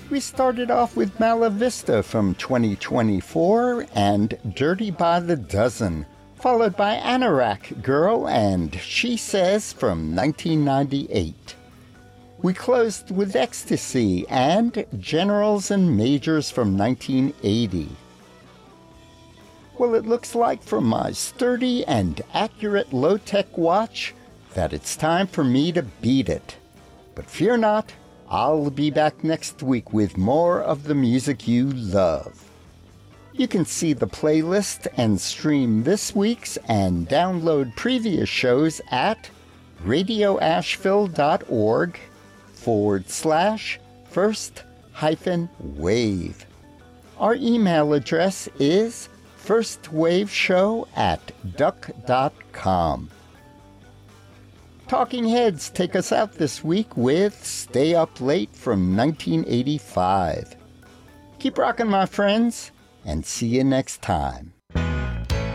We started off with Mala Vista from 2024 and Dirty by the Dozen, followed by Anorak Girl and She Says from 1998. We closed with Ecstasy and Generals and Majors from 1980. Well, it looks like from my sturdy and accurate low-tech watch that it's time for me to beat it. But fear not, I'll be back next week with more of the music you love. You can see the playlist and stream this week's and download previous shows at radioasheville.org/first-wave. Our email address is firstwaveshow@duck.com. Talking Heads take us out this week with Stay Up Late from 1985. Keep rocking, my friends, and see you next time.